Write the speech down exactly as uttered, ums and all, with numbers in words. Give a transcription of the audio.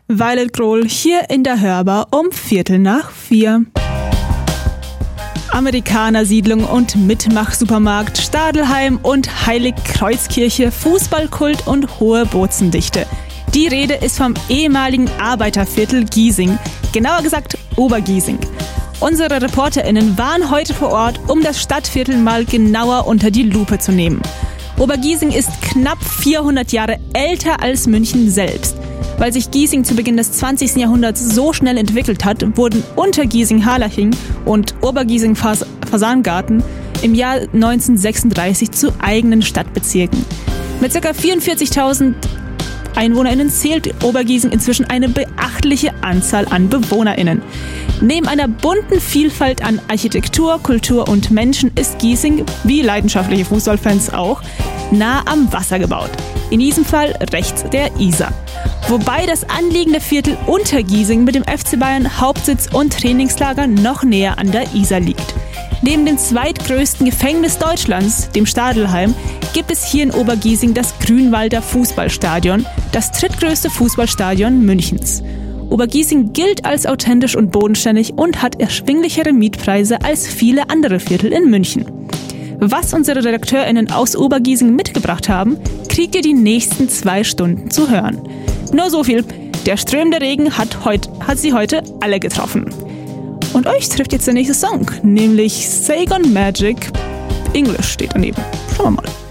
Violet Grohl hier in der Hörbar um Viertel nach vier. Amerikanersiedlung und Mitmach-Supermarkt, Stadelheim und Heiligkreuzkirche, Fußballkult und hohe Bozendichte. Die Rede ist vom ehemaligen Arbeiterviertel Giesing, genauer gesagt Obergiesing. Unsere ReporterInnen waren heute vor Ort, um das Stadtviertel mal genauer unter die Lupe zu nehmen. Obergiesing ist knapp vierhundert Jahre älter als München selbst. Weil sich Giesing zu Beginn des zwanzigsten Jahrhunderts so schnell entwickelt hat, wurden Untergiesing-Harlaching und Obergiesing-Fasangarten im Jahr neunzehnhundertsechsunddreißig zu eigenen Stadtbezirken. Mit ca. vierundvierzigtausend EinwohnerInnen zählt Obergiesing inzwischen eine beachtliche Anzahl an BewohnerInnen. Neben einer bunten Vielfalt an Architektur, Kultur und Menschen ist Giesing, wie leidenschaftliche Fußballfans auch, nah am Wasser gebaut. In diesem Fall rechts der Isar. Wobei das anliegende Viertel Untergiesing mit dem F C Bayern Hauptsitz und Trainingslager noch näher an der Isar liegt. Neben dem zweitgrößten Gefängnis Deutschlands, dem Stadelheim, gibt es hier in Obergiesing das Grünwalder Fußballstadion, das drittgrößte Fußballstadion Münchens. Obergiesing gilt als authentisch und bodenständig und hat erschwinglichere Mietpreise als viele andere Viertel in München. Was unsere RedakteurInnen aus Obergiesing mitgebracht haben, kriegt ihr die nächsten zwei Stunden zu hören. Nur so viel, der strömende Regen hat, heut, hat sie heute alle getroffen. Und euch trifft jetzt der nächste Song, nämlich Saigon Magic. English steht daneben. Schauen wir mal.